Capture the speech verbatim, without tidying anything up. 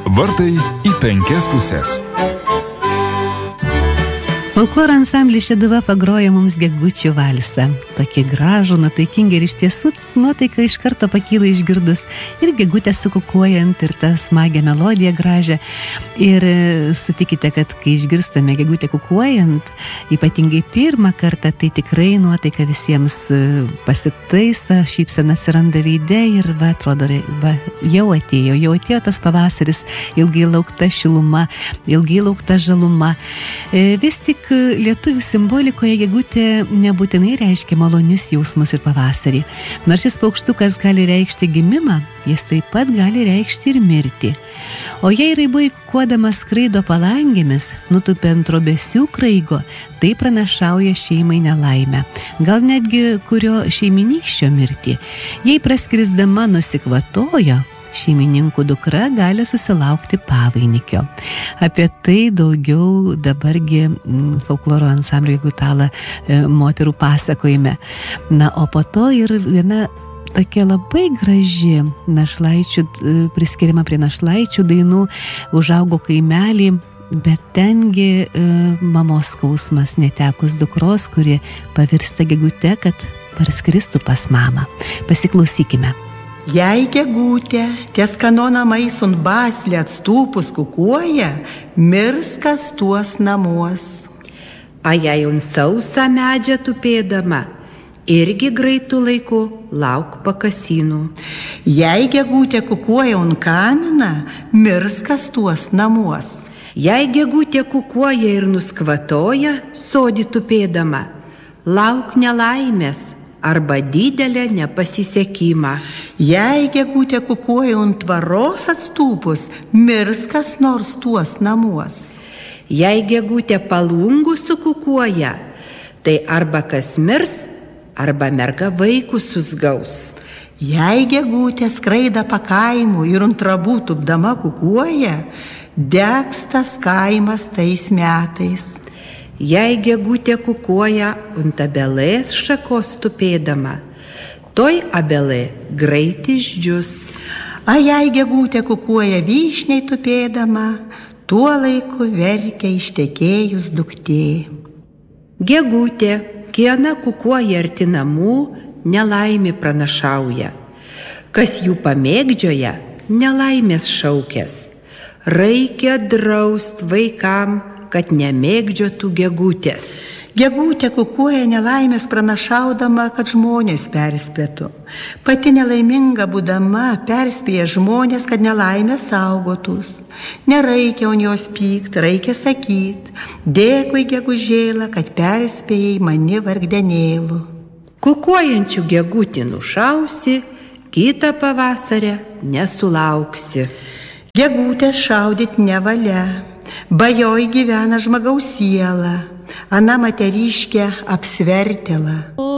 Vartai į penkias pusės. Folkloro ansamblis Šeduva pagroja mums Gegučių valsą. Tokie gražų, nuotaikingi ir iš tiesų nuotaika iš karto pakyla išgirdus ir gegutę sukukuojant ir tą smagią melodiją gražią. Ir sutikite, kad kai išgirstame gegutę kukuojant, ypatingai pirmą kartą, tai tikrai nuotaika visiems pasitaiso, šypsena atsiranda veide ir va, atrodo, va, jau atėjo, jau atėjo tas pavasaris, ilgai laukta šiluma, ilgai laukta žaluma. Vis tik lietuvių simbolikoje gegutė nebūtinai reiškia malonius jausmus ir pavasarį. Nors šis paukštukas gali reikšti gimimą, jis taip pat gali reikšti ir mirtį. O jei raibai kukuodamas skraido palangėmis, nutupia ant trobesių kraigo, tai pranašauja šeimai nelaimę, gal netgi kurio šeiminykščio mirtį. Jei praskrisdama nusikvatojo, šeimininkų dukra gali susilaukti pavainikio. Apie tai daugiau dabargi folkloro ansamblio Gutala moterų pasakojime. Na, o po to ir viena tokia labai graži našlaičių, priskiriama prie našlaičių dainų Užaugo kaimelį, bet tengi e, mamos skausmas netekus dukros, kuri pavirsta gegute, kad parskristų pas mamą. Pasiklausykime. Jei gegutė ties kanonamais un baslį atstūpus kukuoja, mirs kas tuos namuos. A jei un sausą medžią tupėdama, irgi greitų laiku lauk pakasynų. Jei gegutė kukuoja un kaminą, mirs kas tuos namuos. Jei gegutė kukuoja ir nuskvatoja, sodį tupėdama, lauk nelaimės arba didelę nepasisekimą. Jei gegutė kukuoja ant tvaros atstūpus, mirs kas nors tuos namuos. Jei gegutė palungų sukukuoja, tai arba kas mirs, arba merga vaikus susgaus. Jei gegutė skraida pakaimu ir ant trabų tupdama kukuoja, degs tas kaimas tais metais. Jei gegutė kukuoja ant abelės šakos tupėdama, toj abelė greit išdžius. A jei gegutė kukuoja vyšniai tupėdama, tuo laiku verkia ištekėjus duktė. Gegutė, kiena kukuoja arti namų, nelaimė pranašauja. Kas jų pamėgdžioja, nelaimės šaukės. Reikia draust vaikam, kad nemėgdžiotų gegutės. Gegutė kukuoja nelaimės pranašaudama, kad žmonės perspėtų. Pati nelaiminga būdama perspėja žmonės, kad nelaimės saugotus. Nereikia on jos pykt, reikia sakyt, dėkui gegužėlą, kad perspėjai mani vargdenėlų. Kukuojančių gegutį nušausi, kitą pavasarę nesulauksi. Gegutės šaudyt nevalia. Bajoj gyvena žmogaus siela, ana moteriškė apsvertėla.